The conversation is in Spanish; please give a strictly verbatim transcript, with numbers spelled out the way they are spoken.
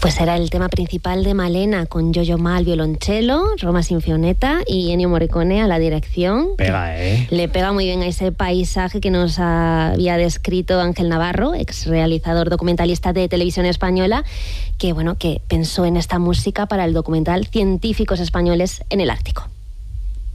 Pues era el tema principal de Malena, con Yo-Yo Ma al violonchelo, Roma Sinfionetta y Ennio Morricone a la dirección. Pega, ¿eh? Le pega muy bien a ese paisaje que nos había descrito Ángel Navarro, ex realizador documentalista de Televisión Española, que, bueno, que pensó en esta música para el documental Científicos Españoles en el Ártico.